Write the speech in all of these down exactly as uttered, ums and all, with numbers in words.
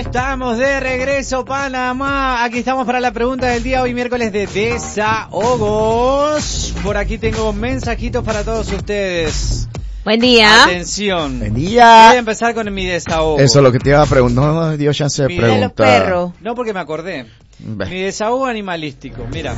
Estamos de regreso, Panamá. Aquí estamos para la pregunta del día, hoy miércoles de desahogos. Por aquí tengo mensajitos para todos ustedes. Buen día. Atención. Buen día. Voy a empezar con mi desahogo. Eso es lo que te iba a preguntar. No, no dio chance de Mi- preguntar. De los perros. No, porque me acordé. Ve. Mi desahogo animalístico, mira.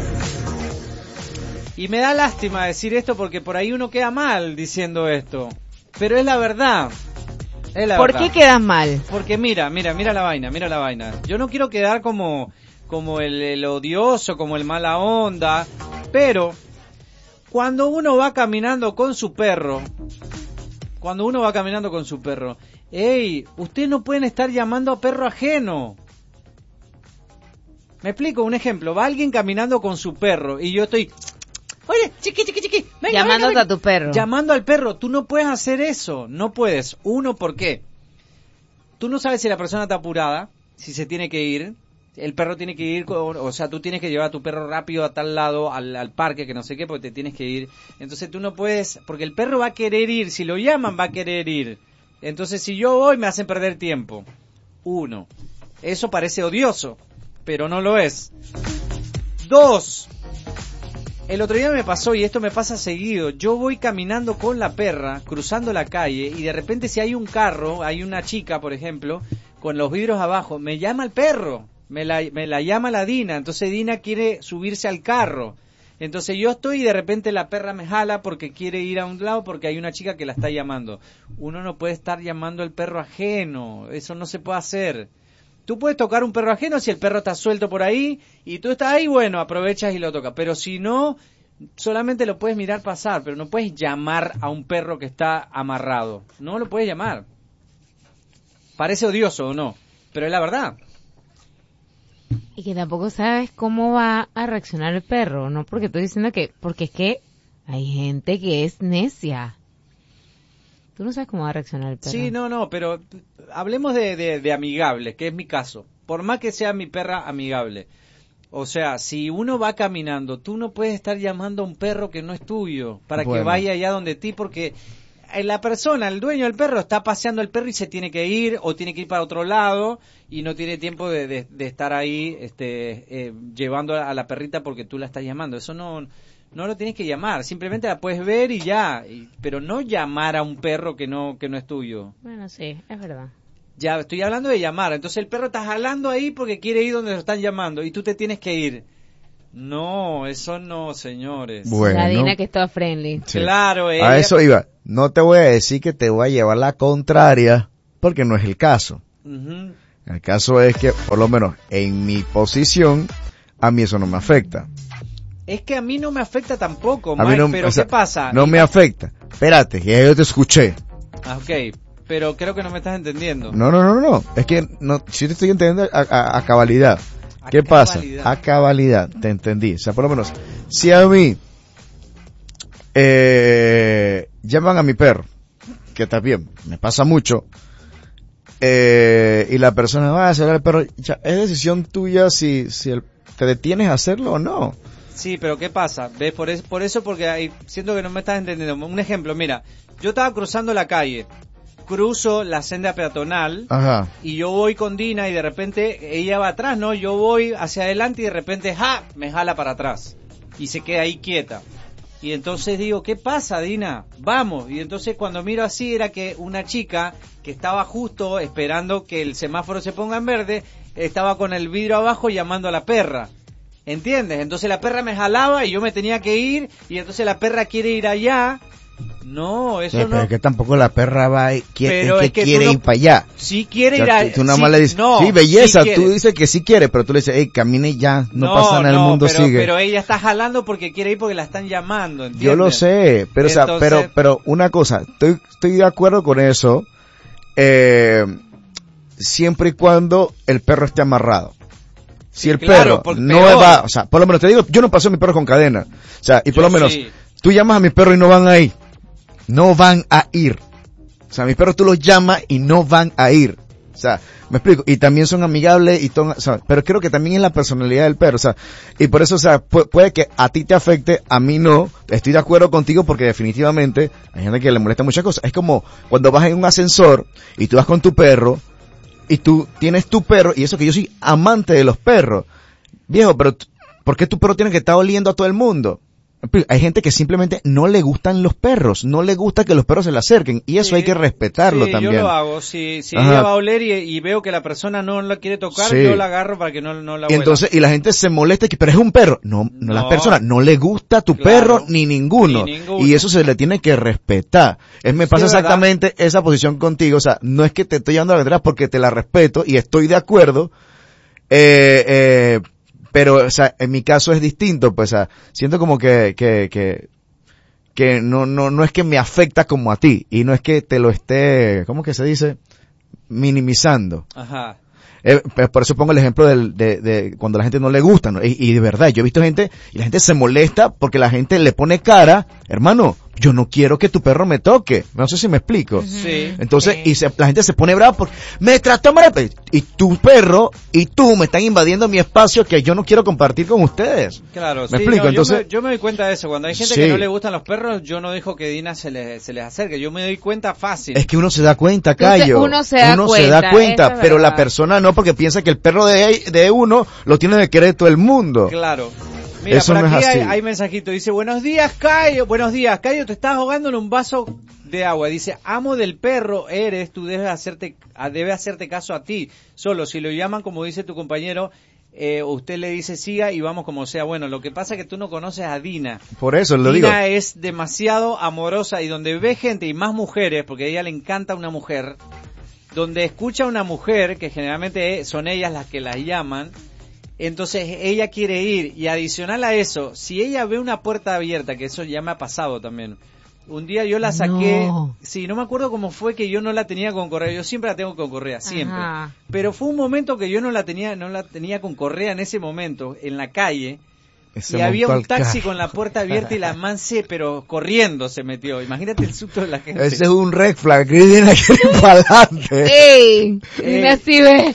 Y me da lástima decir esto porque por ahí uno queda mal diciendo esto. Pero es la verdad. Es la ¿Por verdad. qué quedas mal? Porque mira, mira, mira la vaina, mira la vaina. Yo no quiero quedar como, como el, el odioso, como el mala onda, pero cuando uno va caminando con su perro, cuando uno va caminando con su perro, ey, ustedes no pueden estar llamando a perro ajeno. Me explico, un ejemplo, va alguien caminando con su perro y yo estoy, oye, chiqui, chiqui, chiqui, venga, Llamándote venga, venga. a tu perro. Llamando al perro, tú no puedes hacer eso, no puedes. Uno, ¿por qué? Tú no sabes si la persona está apurada, si se tiene que ir, el perro tiene que ir, con- o sea, tú tienes que llevar a tu perro rápido a tal lado, al, al parque, que no sé qué, porque te tienes que ir. Entonces tú no puedes, porque el perro va a querer ir, si lo llaman va a querer ir. Entonces si yo voy me hacen perder tiempo. Uno, eso parece odioso, pero no lo es. Dos, el otro día me pasó, y esto me pasa seguido, yo voy caminando con la perra, cruzando la calle, y de repente si hay un carro, hay una chica, por ejemplo, con los vidrios abajo, me llama el perro, me la, me la llama la Dina, entonces Dina quiere subirse al carro. Entonces yo estoy y de repente la perra me jala porque quiere ir a un lado porque hay una chica que la está llamando. Uno no puede estar llamando al perro ajeno, eso no se puede hacer. Tú puedes tocar un perro ajeno si el perro está suelto por ahí y tú estás ahí, bueno, aprovechas y lo tocas. Pero si no, solamente lo puedes mirar pasar, pero no puedes llamar a un perro que está amarrado. No lo puedes llamar. Parece odioso o no, pero es la verdad. Y que tampoco sabes cómo va a reaccionar el perro, ¿no? Porque estoy diciendo que, porque es que hay gente que es necia. Tú no sabes cómo va a reaccionar el perro. Sí, no, no, pero hablemos de, de, de amigable, que es mi caso. Por más que sea mi perra amigable. O sea, si uno va caminando, tú no puedes estar llamando a un perro que no es tuyo para Bueno. que vaya allá donde ti, porque la persona, el dueño del perro, está paseando el perro y se tiene que ir o tiene que ir para otro lado y no tiene tiempo de, de, de estar ahí este, eh, llevando a la perrita porque tú la estás llamando. Eso no... No lo tienes que llamar, simplemente la puedes ver y ya, y, pero no llamar a un perro que no que no es tuyo. Bueno, sí, es verdad. Ya, estoy hablando de llamar, entonces el perro está jalando ahí porque quiere ir donde lo están llamando y tú te tienes que ir. No, eso no, señores. Bueno. La Dina que está friendly. Sí. Claro, ella... A eso iba. No te voy a decir que te voy a llevar la contraria, porque no es el caso. Ujú. El caso es que, por lo menos en mi posición, a mí eso no me afecta. Es que a mí no me afecta tampoco, A mí Mike, no, pero o sea, ¿qué pasa? No me afecta. Espérate, que ya yo te escuché. Ah, ok, pero creo que no me estás entendiendo. No, no, no, no. Es que no, si te estoy entendiendo a, a, a cabalidad. A ¿Qué pasa? cabalidad. A cabalidad, te entendí. O sea, por lo menos, si a mí eh, llaman a mi perro, que está bien, me pasa mucho, eh, y la persona va a hacer al perro, ya, es decisión tuya si, si el, te detienes a hacerlo o no. Sí, pero ¿qué pasa? ¿Ves? Por, es, por eso, porque hay, siento que no me estás entendiendo. Un ejemplo, mira, yo estaba cruzando la calle, cruzo la senda peatonal Ajá. y yo voy con Dina y de repente ella va atrás, ¿no? Yo voy hacia adelante y de repente, ¡ja!, me jala para atrás y se queda ahí quieta. Y entonces digo, ¿qué pasa, Dina? Vamos. Y entonces cuando miro así era que una chica que estaba justo esperando que el semáforo se ponga en verde, estaba con el vidrio abajo llamando a la perra. ¿Entiendes? Entonces la perra me jalaba y yo me tenía que ir y entonces la perra quiere ir allá. No, eso Sí, no. pero es que tampoco la perra va y quiere, Pero es que es que tú quiere no- ir para allá. Sí quiere O ir sea, a... tú, tú nada sí, más le dices, no, sí, belleza, sí tú quiere. dices que sí quiere, pero tú le dices, hey, camine ya, no, pasa nada, el mundo pero, sigue. Pero ella está jalando porque quiere ir porque la están llamando, ¿entiendes? Yo lo sé, pero, o sea, Entonces- pero, pero una cosa, estoy, estoy de acuerdo con eso, eh, siempre y cuando el perro esté amarrado. Si el claro, perro por- no peor. va, o sea, por lo menos te digo, yo no paseo a mi perro con cadena, o sea, y por Yo lo menos, sí. tú llamas a mi perro y no van a ir, no van a ir, o sea, mis perros tú los llamas y no van a ir, o sea, me explico, y también son amigables y todo, o sea, pero creo que también es la personalidad del perro, o sea, y por eso, o sea, pu- puede que a ti te afecte, a mí no, estoy de acuerdo contigo porque definitivamente hay gente que le molesta muchas cosas, es como cuando vas en un ascensor y tú vas con tu perro, y tú tienes tu perro, y eso que yo soy amante de los perros. Viejo, pero ¿por qué tu perro tiene que estar oliendo a todo el mundo? Hay gente que simplemente no le gustan los perros, no le gusta que los perros se le acerquen, y eso Sí, hay que respetarlo sí, también. yo lo hago. Si, si Ajá. ella va a oler y, y veo que la persona no la quiere tocar, Sí. yo la agarro para que no, no la Y huela. entonces, y la gente se molesta, que, pero es un perro. No, no, No. las personas, no le gusta tu Claro. perro ni ninguno. Ni ninguno. Y eso se le tiene que respetar. Es, me Sí, pasa es verdad. exactamente esa posición contigo. O sea, no es que te estoy llevando a la detrás porque te la respeto y estoy de acuerdo. Eh, eh, pero, o sea, en mi caso es distinto, pues, o sea, siento como que, que, que, que no, no, no es que me afecta como a ti. Y no es que te lo esté, ¿cómo que se dice? Minimizando. Ajá. Eh, pues por eso pongo el ejemplo del, de, de cuando a la gente no le gusta, ¿no? Y, y de verdad, yo he visto gente, y la gente se molesta porque la gente le pone cara, hermano, yo no quiero que tu perro me toque. No sé si me explico. Sí. Entonces, Sí. y se, la gente se pone brava porque me trató mal. Y tu perro y tú me están invadiendo mi espacio que yo no quiero compartir con ustedes. Claro, ¿Me sí, explico? no, Entonces- yo, me, yo me doy cuenta de eso. Cuando hay gente Sí. que no le gustan los perros, yo no dejo que Dina se les, se les acerque. Yo me doy cuenta fácil. Es que uno se da cuenta, Entonces, Cayo. uno se da da cuenta, cuenta, eso es pero la verdad. persona no, porque piensa que el perro de, de uno lo tiene de querer todo el mundo. Claro. Mira, Eso por no es aquí hay, así. hay mensajito. Dice, buenos días, Cayo. Buenos días, Cayo. Te estás ahogando en un vaso de agua. Dice, amo del perro eres. Tú debes hacerte, a- debe hacerte caso a ti. Solo si lo llaman, como dice tu compañero, eh, usted le dice siga y vamos como sea. Bueno, lo que pasa es que tú no conoces a Dina. Por eso lo digo. Dina es demasiado amorosa y donde ve gente y más mujeres, porque a ella le encanta una mujer, donde escucha a una mujer, que generalmente son ellas las que las llaman, entonces ella quiere ir y adicional a eso, si ella ve una puerta abierta, que eso ya me ha pasado también, un día yo la saqué, No. sí, no me acuerdo cómo fue que yo no la tenía con correa, yo siempre la tengo con correa, siempre, Ajá. pero fue un momento que yo no la tenía, no la tenía con correa en ese momento, en la calle, Se y había montó un al taxi carro. con la puerta abierta y la man se, pero corriendo se metió. Imagínate el susto de la gente. Ese es un red flag, que viene aquí para adelante. ¡Ey! Ey. Dina así ve.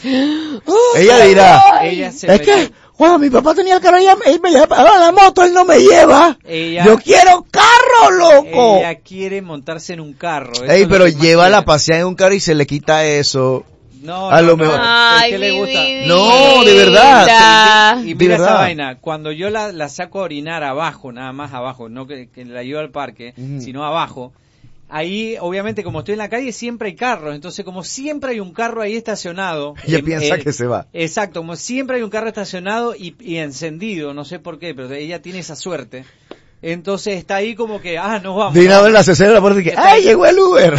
Ella dirá, Ella se es metió. que, Juan, mi papá tenía el carro y él me llevaba la moto, él no me lleva. Ella- Yo quiero carro, loco. Ella quiere montarse en un carro. eso Ey, es lo pero que más lleva la quiere. paseada en un carro y se le quita eso. No, a no, lo no, mejor. es Ay, que le mi gusta. vida. No, de verdad. Y De mira esa verdad. vaina, cuando yo la, la saco a orinar abajo, nada más abajo, no que, que la llevo al parque, Ujú. sino abajo, ahí obviamente como estoy en la calle siempre hay carros, entonces como siempre hay un carro ahí estacionado. Ella em, piensa eh, que se va. Exacto, como siempre hay un carro estacionado y, y encendido, no sé por qué, pero ella tiene esa suerte. Entonces está ahí como que, ah, nos vamos. Dina nos abre la vamos. cesera de la puerta y que, Está ¡ay, ahí. llegó el Uber!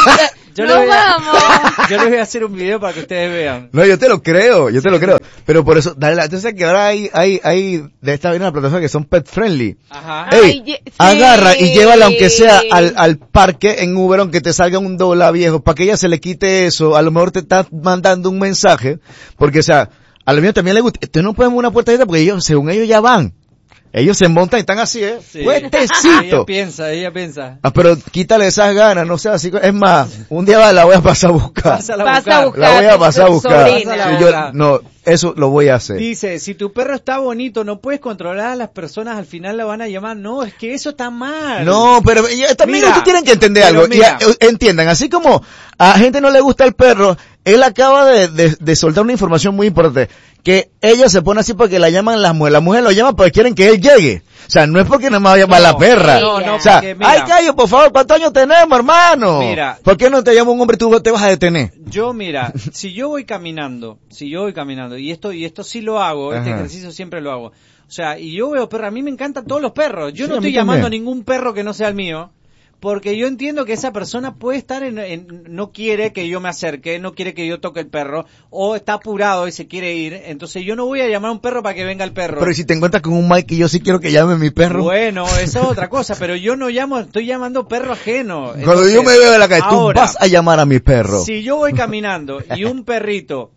Yo ¡Nos les voy a- vamos! Yo les voy a hacer un video para que ustedes vean. No, yo te lo creo, yo te lo creo. Pero por eso, dale, la- entonces que ahora hay, hay, hay de esta vaina de plataforma que son pet friendly. Ajá. Ay, Ey, ye- sí. agarra y llévala aunque sea al, al parque en Uber, aunque te salga un dólar viejo, para que ella se le quite eso. A lo mejor te está mandando un mensaje, porque o sea, a lo mío también le gusta. Tú no puedes una puerta abierta porque ellos, según ellos ya van. Ellos se montan y están así, ¿eh? Sí. Puestecito. Ella piensa, ella piensa. Ah, pero quítale esas ganas, no sea así. Es más, un día va, la voy a pasar a buscar. Pásala a Pasa a buscar. buscar. La voy a pasar a buscar. Sobrina. Sí, yo- no, eso lo voy a hacer. Dice, si tu perro está bonito, no puedes controlar a las personas, al final la van a llamar. No, es que eso está mal. No, pero ya, también Mira, ustedes tienen que entender pero algo. mira. Ya, eh, entiendan, así como a gente no le gusta el perro, él acaba de, de, de soltar una información muy importante. Que ella se pone así porque la llaman las mujeres. Las mujeres lo llaman porque quieren que él llegue. O sea, no es porque nada más va a llamar No, la perra. no, no, o sea, porque mira. ay, Cayo, por favor, ¿cuántos años tenemos, hermano? Mira. ¿Por qué no te llama un hombre y tú te vas a detener? Yo, mira, si yo voy caminando, si yo voy caminando, y esto, y esto sí lo hago, este Ajá. ejercicio siempre lo hago. O sea, y yo veo perros, a mí me encantan todos los perros. Yo Sí, no a mí estoy llamando a también. ningún perro que no sea el mío. Porque yo entiendo que esa persona puede estar en, en- no quiere que yo me acerque, no quiere que yo toque el perro, o está apurado y se quiere ir, entonces yo no voy a llamar a un perro para que venga el perro. Pero ¿y si te encuentras con un Mike y yo sí quiero que llame mi perro? Bueno, esa es otra cosa, pero yo no llamo, estoy llamando perro ajeno. Cuando Entonces, yo me veo en la calle, ahora, tú vas a llamar a mi perro. si yo voy caminando y un perrito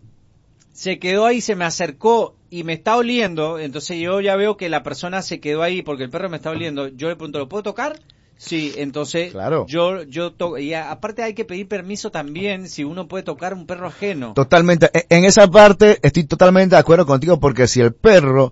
se quedó ahí, se me acercó y me está oliendo, entonces yo ya veo que la persona se quedó ahí porque el perro me está oliendo, yo le pregunto, ¿lo puedo tocar? Sí, entonces Claro. yo yo to y a- aparte hay que pedir permiso también si uno puede tocar un perro ajeno. Totalmente. E- En esa parte estoy totalmente de acuerdo contigo porque si el perro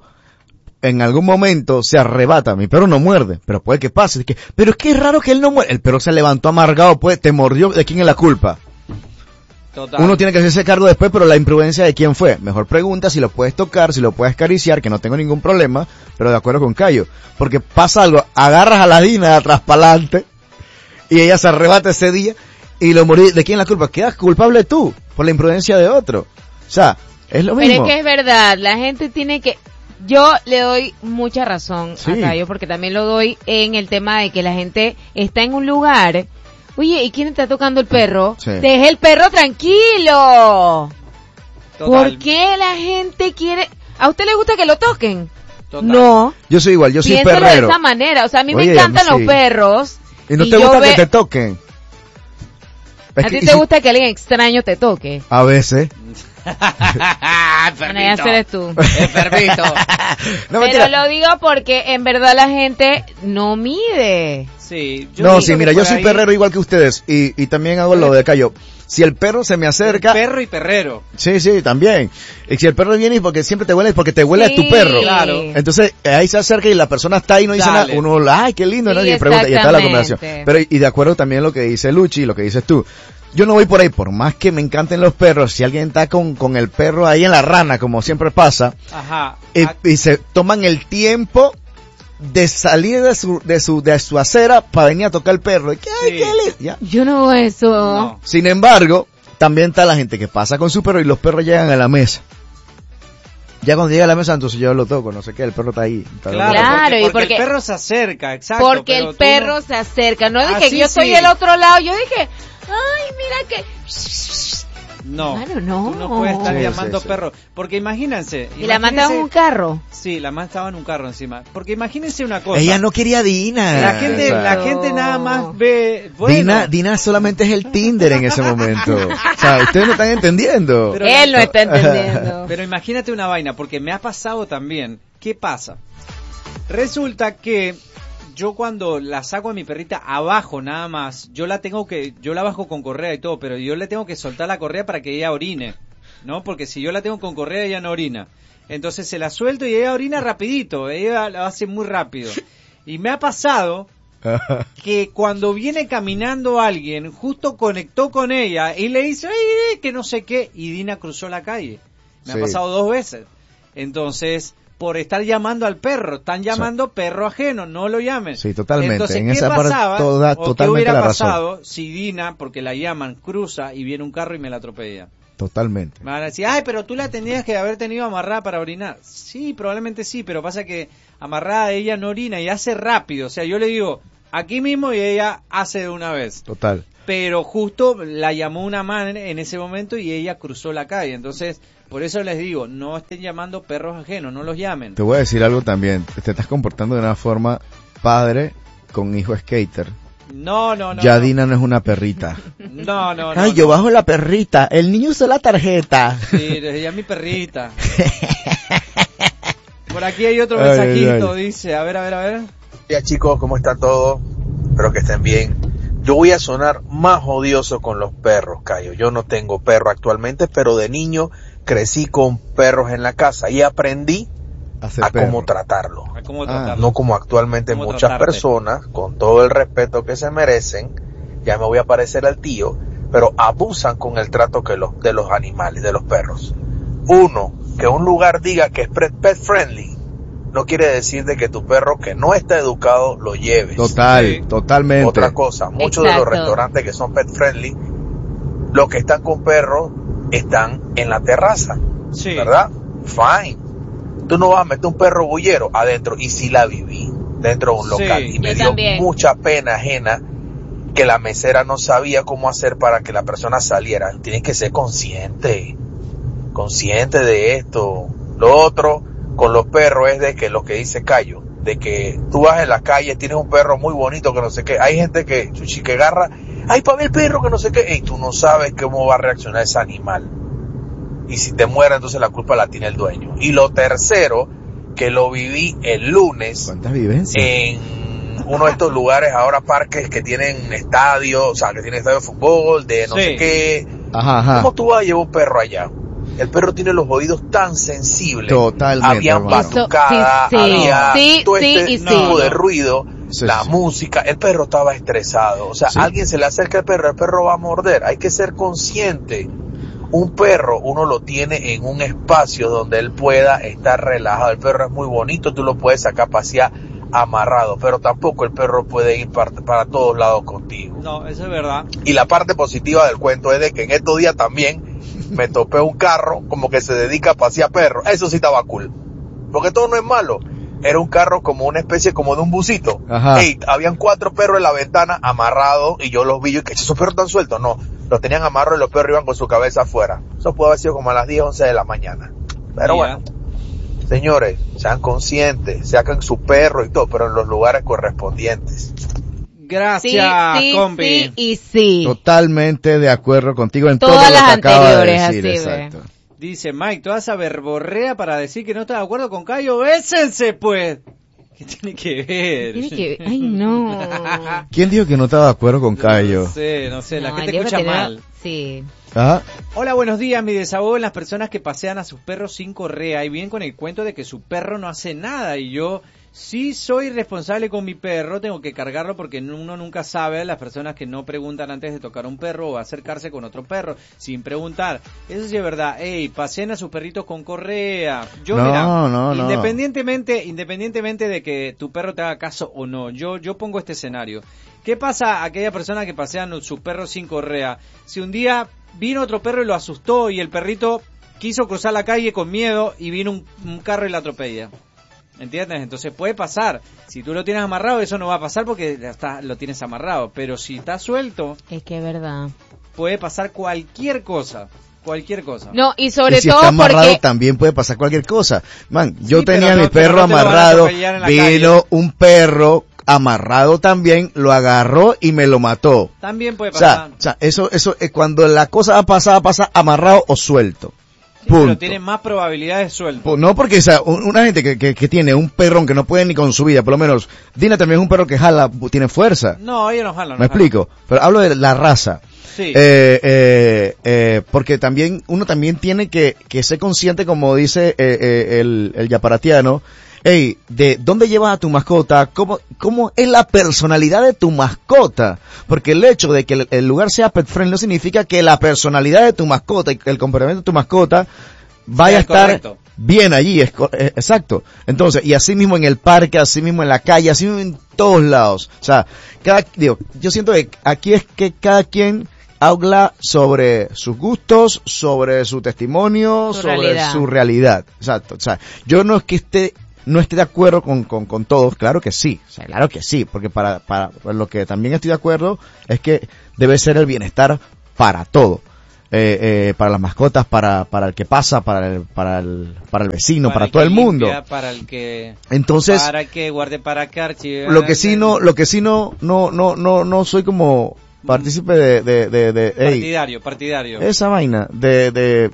en algún momento se arrebata, mi perro no muerde, pero puede que pase. Es que, pero es que es raro que él no muerde. El perro se levantó amargado, pues te mordió, ¿de quién es la culpa? Total. Uno tiene que hacerse cargo después, pero la imprudencia de quién fue. Mejor pregunta si lo puedes tocar, si lo puedes acariciar, que no tengo ningún problema, pero de acuerdo con Cayo. Porque pasa algo, agarras a la Dina de atrás para adelante, y ella se arrebata ese día, y lo morí. ¿De quién la culpa? Quedas culpable tú, por la imprudencia de otro. O sea, es lo mismo. Pero es que es verdad, la gente tiene que... Yo le doy mucha razón Sí. a Cayo, porque también lo doy en el tema de que la gente está en un lugar... Oye, ¿y quién está tocando el perro? Sí. Deje el perro tranquilo. Total. ¿Por qué la gente quiere... ¿A usted le gusta que lo toquen? Total. No. Yo soy igual, yo soy Piénsalo perrero. de esa manera. O sea, a mí Oye, me encantan sí. los perros. Y no te yo gusta ve- que te toquen. Es ¿A que- ti y te si- gusta que alguien extraño te toque? A veces. Bueno, ya eres tú. Enfermito. No, Pero mentira. lo digo porque en verdad la gente no mide. Sí, yo No, digo sí, que mira, yo por soy ahí- perrero igual que ustedes y, y también hago lo de Cayo. Si el perro se me acerca, Perro y perrero. sí, sí, también. Y si el perro viene y porque siempre te huele, porque te huele Sí. a tu perro. Claro. Entonces, eh, ahí se acerca y la persona está ahí y no dice Dale. nada, uno, ay, qué lindo, ¿no? Sí, Y pregunta, y está la exactamente. conversación. Pero, y de acuerdo también lo que dice Luchi y lo que dices tú. Yo no voy por ahí, por más que me encanten los perros, si alguien está con, con el perro ahí en la rana, como siempre pasa, Ajá. y, Ah, y se toman el tiempo de salir de su, de su, de su acera para venir a tocar el perro. Y que, ay, Sí. qué lindo. Ya. Yo no hago eso. no. Sin embargo, también está la gente que pasa con su perro y los perros llegan a la mesa. Ya cuando llega a la mesa, entonces yo lo toco, no sé qué, el perro está ahí. Está Claro, loco. Claro, porque, y porque porque- el perro se acerca, exacto. Porque pero el tú perro no- se acerca. No dije Así que yo estoy sí. del otro lado. Yo dije, ay, mira que... No, Claro, no. tú no puedes estar Sí, llamando sí, sí. perro. Porque imagínense. Y la mataban en un imagínense- carro. Sí, la más estaba en un carro encima. Porque imagínense una cosa. Ella no quería a Dina. La gente, O sea, la gente nada más ve. Bueno, Dina, Dina solamente es el Tinder en ese momento. O sea, ustedes no están entendiendo. Pero- Él no está entendiendo. Pero imagínate una vaina, porque me ha pasado también. ¿Qué pasa? Resulta que yo cuando la saco a mi perrita abajo nada más, yo la tengo que, yo la bajo con correa y todo, pero yo le tengo que soltar la correa para que ella orine, ¿no? Porque si yo la tengo con correa ella no orina. Entonces se la suelto y ella orina rapidito, ella la hace muy rápido. Y me ha pasado que cuando viene caminando alguien, justo conectó con ella y le dice, ay, que no sé qué, y Dina cruzó la calle. Me Sí. ha pasado dos veces. Entonces, por estar llamando al perro, están llamando perro ajeno, no lo llamen. Sí, totalmente. Entonces, En ¿qué esa parte pasaba? toda- o qué totalmente hubiera la razón. pasado si Dina, porque la llaman, cruza y viene un carro y me la atropella? Totalmente. Me van a decir, ay, pero tú la tenías que haber tenido amarrada para orinar. Sí, probablemente sí, pero pasa que amarrada ella no orina y hace rápido. O sea, yo le digo, aquí mismo y ella hace de una vez. Total. Pero justo la llamó una madre en ese momento y ella cruzó la calle. Entonces, por eso les digo, no estén llamando perros ajenos, no los llamen. Te voy a decir algo también. Te estás comportando de una forma padre con hijo skater. No, no, no. ya no. Dina no es una perrita. No, no, no. Ay, no. yo bajo la perrita. El niño usó la tarjeta. Sí, desde ya mi perrita. Por aquí hay otro Ay, mensajito, ay. dice, a ver, a ver, a ver. Hola chicos, ¿cómo están todos? Espero que estén bien. Yo voy a sonar más odioso con los perros, Cayo. Yo no tengo perro actualmente, pero de niño crecí con perros en la casa y aprendí Hacer a perro. cómo tratarlo. A cómo Ah, tratarlo. No como actualmente ¿Cómo muchas tratarte? personas, con todo el respeto que se merecen, ya me voy a parecer al tío, pero abusan con el trato que los, de los animales, de los perros. Uno, que un lugar diga que es pet pet friendly, no quiere decir de que tu perro que no está educado lo lleves. Total, Sí. totalmente. Otra cosa, muchos de los Exacto. restaurantes que son pet friendly, los que están con perros están en la terraza, Sí. ¿verdad? Fine. Tú no vas a meter un perro bullero adentro, y sí la viví dentro de un Sí. local y me Yo dio también. mucha pena ajena que la mesera no sabía cómo hacer para que la persona saliera. Tienes que ser consciente, consciente de esto. Lo otro con los perros es de que lo que dice Cayo, de que tú vas en la calle, tienes un perro muy bonito que no sé qué, hay gente que, chuchi, que agarra, ay, para ver el perro que no sé qué, y tú no sabes cómo va a reaccionar ese animal. Y si te muere, entonces la culpa la tiene el dueño. Y lo tercero, que lo viví el lunes ¿Cuántas vivencias? en uno de estos lugares, ahora parques que tienen estadios, o sea, que tienen estadio de fútbol, de no Sí. sé qué. Ajá, ajá. ¿Cómo tú vas a llevar un perro allá? el perro tiene los oídos tan sensibles. Totalmente, Había hermano. batucada, Eso, sí, sí, había sí, todo sí, este y tipo sí. de ruido, Sí, la sí. música. El perro estaba estresado. O sea, Sí. alguien se le acerca al perro, el perro va a morder. Hay que ser consciente. Un perro, uno lo tiene en un espacio donde él pueda estar relajado. El perro es muy bonito, tú lo puedes sacar a pasear amarrado, pero tampoco el perro puede ir para, para todos lados contigo. No, eso es verdad. Y la parte positiva del cuento es de que en estos días también me topé un carro como que se dedica a pasear perros. Eso sí estaba cool. Porque todo no es malo. Era un carro como una especie como de un busito. Ajá. Ey, habían cuatro perros en la ventana amarrados y yo los vi y que esos perros están sueltos. No, los tenían amarrados y los perros iban con su cabeza afuera. Eso puede haber sido como a las diez, once de la mañana. Pero Mira. bueno, señores, sean conscientes, saquen su perro y todo, pero en los lugares correspondientes. Gracias, Sí, sí, compi. sí y sí. Totalmente de acuerdo contigo en Todas todo lo las que acaba de anteriores, decir. así, ve. Exacto. Dice Mike, toda esa verborrea para decir que no está de acuerdo con Cayo, bésense pues. ¿Qué tiene que ver? Tiene que, ay no. ¿Quién dijo que no estaba de acuerdo con Cayo? No sé, no sé, la No, gente debe escucha tener- mal. Sí. ¿Ah? Hola, buenos días. Mi desahogo en las personas que pasean a sus perros sin correa y vienen con el cuento de que su perro no hace nada y yo sí soy responsable con mi perro, tengo que cargarlo porque uno nunca sabe, las personas que no preguntan antes de tocar un perro o acercarse con otro perro sin preguntar. Eso sí es verdad. Ey, paseen a sus perritos con correa. Yo, No, mira, no, no. independientemente, independientemente de que tu perro te haga caso o no, yo, yo pongo este escenario. ¿Qué pasa a aquella persona que pasean sus perros sin correa? Si un día vino otro perro y lo asustó y el perrito quiso cruzar la calle con miedo y vino un, un carro y la atropella. ¿Entiendes? Entonces puede pasar. Si tú lo tienes amarrado, eso no va a pasar porque ya está, lo tienes amarrado. Pero si está suelto, Es que es verdad. puede pasar cualquier cosa. Cualquier cosa. No, y sobre Y si todo está amarrado porque... tambie puede pasar cualquier cosa. Man, yo Sí, tenía pero mi no- pero perro no te lo van a amarrado, atropellar en la vino calle. un perro amarrado también, lo agarró y me lo mató. También puede O sea, pasar. o sea, eso, eso, eh, cuando la cosa va a pasar, pasa amarrado o suelto. Sí, Punto. pero tiene más probabilidades suelto. Pues no porque, o sea, un- una gente que, que, que tiene un perrón que no puede ni con su vida, por lo menos, Dina también es un perro que jala, tiene fuerza. No, ellos no jalan. ¿Me no jalan. explico? Pero hablo de la raza. Sí. Eh, eh, eh, porque también, uno también tiene que, que ser consciente, como dice eh, eh, el, el yaparatiano, hey, de dónde llevas a tu mascota, cómo, cómo es la personalidad de tu mascota. Porque el hecho de que el, el lugar sea pet friendly no significa que la personalidad de tu mascota y el comportamiento de tu mascota vaya a Sea estar correcto. bien allí, es, co- eh, exacto. Entonces, y así mismo en el parque, así mismo en la calle, así mismo en todos lados. O sea, cada, digo, yo siento que aquí es que cada quien habla sobre sus gustos, sobre su testimonio, Su sobre realidad. su realidad. Exacto. O sea, yo no es que esté, no esté de acuerdo con, con, con todos, claro que sí. O sea, claro que sí, porque para, para, para lo que también estoy de acuerdo es que debe ser el bienestar para todo. Eh, eh, para las mascotas, para, para el que pasa, para el, para el, para el vecino, para, el todo que el mundo. limpia, para el que Entonces, para que guarde, para que archive. lo que sí no, lo que sí no, no, no, no, no soy como partícipe de, de, de, de, ey, partidario, partidario. esa vaina de, de,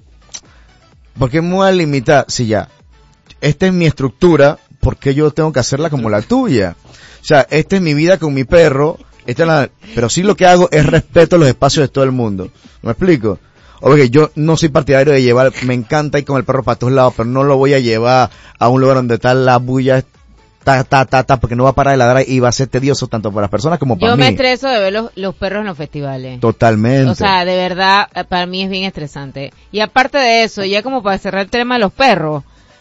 porque me voy a limitar, si ya, esta es mi estructura, ¿por qué yo tengo que hacerla como la tuya? O sea, esta es mi vida con mi perro, esta es la, pero sí lo que hago es respeto los espacios de todo el mundo. ¿Me explico? Oye, yo no soy partidario de llevar, me encanta ir con el perro para todos lados, pero no lo voy a llevar a un lugar donde está la bulla, ta, ta, ta, ta, porque no va a parar de ladrar y va a ser tedioso tanto para las personas como para Yo mí. me estreso de ver los, los perros en los festivales. Totalmente. O sea, de verdad, eh, para mí es bien estresante. Y aparte de eso, ya como para cerrar el tema de los perros,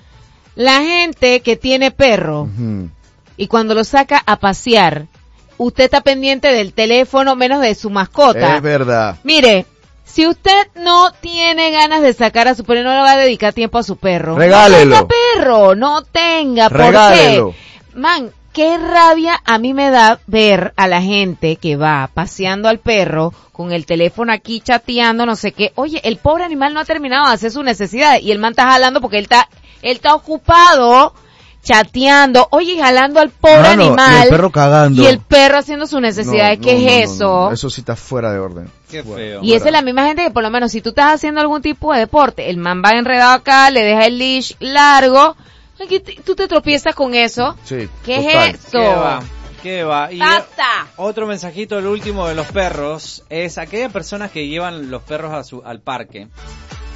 la gente que tiene perro Ujú. y cuando lo saca a pasear, usted está pendiente del teléfono menos de su mascota. Es verdad. Mire, si usted no tiene ganas de sacar a su perro, no le va a dedicar tiempo a su perro. Regálelo. No tenga perro, no tenga. ¿Por Regálelo. qué? Man, qué rabia a mí me da ver a la gente que va paseando al perro con el teléfono aquí chateando, no sé qué. Oye, el pobre animal no ha terminado de hacer su necesidad y el man está jalando porque él está, él está ocupado chateando, oye, jalando al pobre Mano, y animal. el perro cagando. Y el perro haciendo sus necesidades. No, ¿Qué no, es no, no, eso? no, no. Eso sí está fuera de orden. Qué Fuera. feo. Y esa es la misma gente que por lo menos si tú estás haciendo algún tipo de deporte, el man va enredado acá, le deja el leash largo, aquí te- tú te tropiezas con eso. Sí, ¿Qué total. es eso? ¿Qué va? ¿Qué va? Y ¡Basta! otro mensajito, el último de los perros, es aquellas personas que llevan los perros a su, al parque.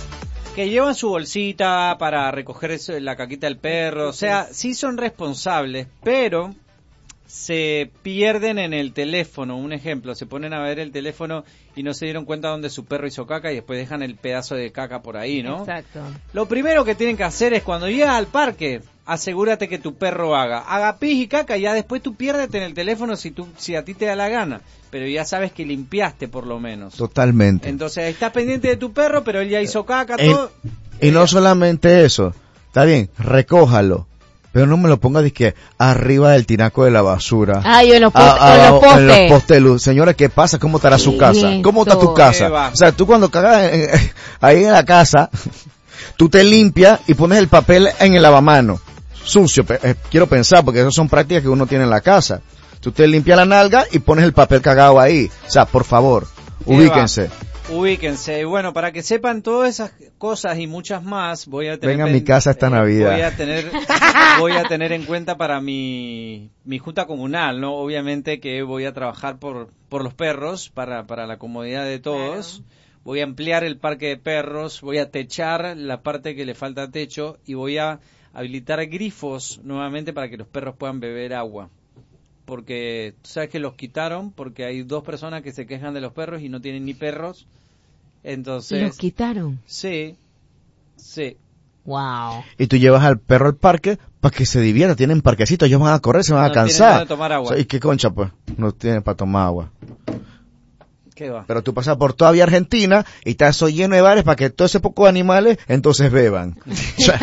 que llevan su bolsita para recoger eso, la caquita del perro, o sea, sí son responsables, pero se pierden en el teléfono. Un ejemplo, se ponen a ver el teléfono y no se dieron cuenta dónde su perro hizo caca y después dejan el pedazo de caca por ahí, ¿no? Exacto. Lo primero que tienen que hacer es cuando llegas al parque, asegúrate que tu perro haga, haga pis y caca, y ya después tú piérdete en el teléfono si tú, si a ti te da la gana, pero ya sabes que limpiaste por lo menos. Totalmente. Entonces estás pendiente de tu perro, pero él ya hizo caca, En- todo. Y no solamente eso, está bien, recójalo, pero no me lo pongas de que arriba del tinaco de la basura. Ay, en los, post- Ah, en los abajo, postes. en los postes de luz. Señora, ¿qué pasa? ¿Cómo estará su casa? ¿Cómo está tu Esto. casa? Qué va. O sea, tú cuando cagas en- en- ahí en la casa, tú te limpias y pones el papel en el lavamano. Sucio, pe- eh, quiero pensar, porque esas son prácticas que uno tiene en la casa. Tú te limpias la nalga y pones el papel cagado ahí. O sea, por favor, Qué ubíquense. va. Ubíquense. Y bueno, para que sepan todas esas cosas y muchas más, voy a tener Venga a mi pen- casa esta eh, Navidad. Voy a tener voy a tener en cuenta para mi mi junta comunal, ¿no? Obviamente que voy a trabajar por por los perros para para la comodidad de todos. Claro. Voy a ampliar el parque de perros, voy a techar la parte que le falta techo y voy a habilitar grifos nuevamente para que los perros puedan beber agua. Porque tú sabes que los quitaron porque hay dos personas que se quejan de los perros y no tienen ni perros. Entonces, Los quitaron. sí, sí. Wow. Y tú llevas al perro al parque para que se divierta. Tienen parquecitos, ellos van a correr, se van No a tienen cansar. dónde tomar agua. O sea, ¿y qué concha, pues? No tienen para tomar agua. ¿Qué va? Pero tú pasas por toda Vía Argentina y está eso lleno de bares para que todo ese poco de animales entonces beban. O sea,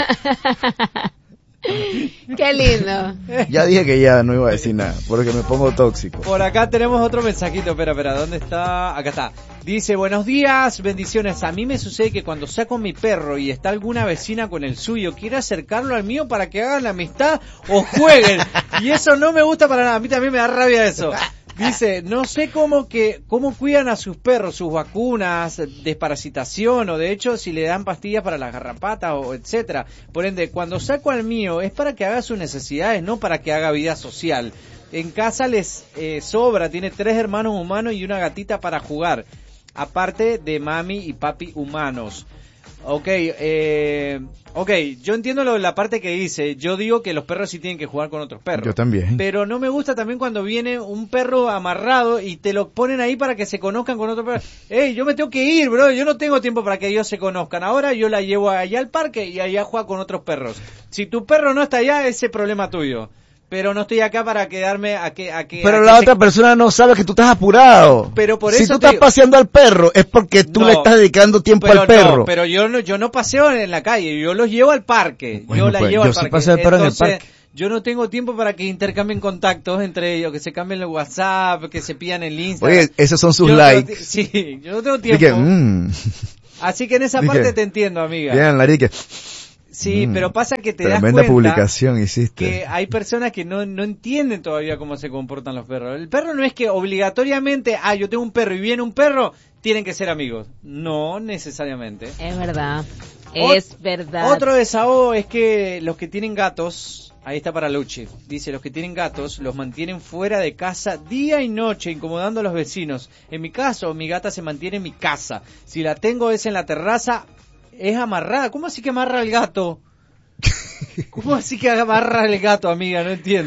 Qué lindo. ya dije que ya no iba a decir nada, porque me pongo tóxico. Por acá tenemos otro mensajito, espera, espera, ¿dónde está? Acá está. Dice, buenos días, bendiciones. A mí me sucede que cuando saco mi perro y está alguna vecina con el suyo, quiere acercarlo al mío para que hagan la amistad o jueguen. Y eso no me gusta para nada, a mí también me da rabia eso. Dice, no sé cómo que cómo cuidan a sus perros, sus vacunas, desparasitación o de hecho si le dan pastillas para las garrapatas o etcétera. Por ende, cuando saco al mío es para que haga sus necesidades, no para que haga vida social. En casa les eh, sobra, tiene tres hermanos humanos y una gatita para jugar, aparte de mami y papi humanos. Ok, eh, ok, yo entiendo lo, la parte que dice, yo digo que los perros sí tienen que jugar con otros perros. Yo también. Pero no me gusta también cuando viene un perro amarrado y te lo ponen ahí para que se conozcan con otro perro. Ey, yo me tengo que ir, bro, yo no tengo tiempo para que ellos se conozcan. Ahora yo la llevo allá al parque y allá juega con otros perros. Si tu perro no está allá, ese es problema tuyo. Pero no estoy acá para quedarme a que... A que Pero a la que otra se- persona no sabe que tú estás apurado. Pero por si eso tú te estás digo- paseando al perro, es porque tú No, le estás dedicando tiempo pero al perro. No, pero yo no, yo no paseo en la calle, yo los llevo al parque. Bueno, yo la pues, llevo yo al sí parque. paseo al perro en el Entonces, parque. yo no tengo tiempo para que intercambien contactos entre ellos, que se cambien el WhatsApp, que se pidan el Instagram. Oye, esos son sus Yo no tengo likes. ti- sí, yo no tengo Y tiempo. que, mmm, Así que en esa Dije, parte te entiendo, amiga. bien, Larique. Sí, Mm, pero pasa que te das Tremenda cuenta publicación hiciste. que hay personas que no, no entienden todavía cómo se comportan los perros. El perro no es que obligatoriamente, ah, yo tengo un perro y viene un perro, tienen que ser amigos. No necesariamente. Es verdad. Ot- Es verdad. Otro desahogo es que los que tienen gatos, ahí está para Luchi, dice, los que tienen gatos los mantienen fuera de casa día y noche, incomodando a los vecinos. En mi caso, mi gata se mantiene en mi casa. Si la tengo es en la terraza, es amarrada. ¿Cómo así que amarra el gato? ¿Cómo así que amarra el gato, amiga? No entiendo.